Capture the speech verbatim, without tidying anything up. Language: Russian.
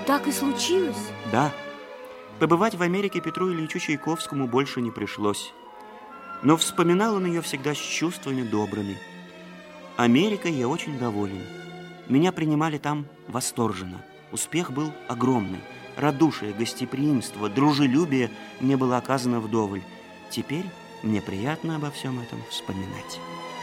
Так и случилось? Да. Побывать в Америке Петру Ильичу Чайковскому больше не пришлось. Но вспоминал он ее всегда с чувствами добрыми. Америкой я очень доволен. Меня принимали там восторженно. Успех был огромный. Радушие, гостеприимство, дружелюбие мне было оказано вдоволь. Теперь мне приятно обо всем этом вспоминать.